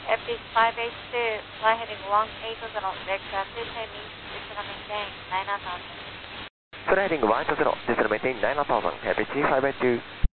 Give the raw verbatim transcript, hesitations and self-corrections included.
F H five H two, fly heading one eight zero, vector two ten meters, digital maintain nine thousand. Fly heading one two zero, digital maintain nine thousand, F H five H two.